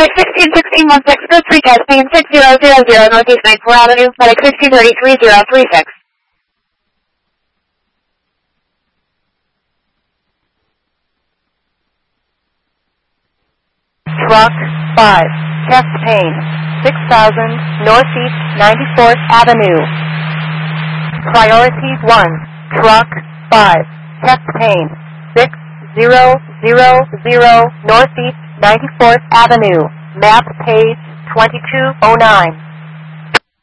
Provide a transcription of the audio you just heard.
Medic 161616, first retest, main 6000 Northeast 94 Avenue, Medic 16303036. Truck 5, chest pain, 6000 Northeast 94th Avenue. Priority 1, Truck 5, chest pain, 6000 Northeast 94th Avenue. Map page 2209.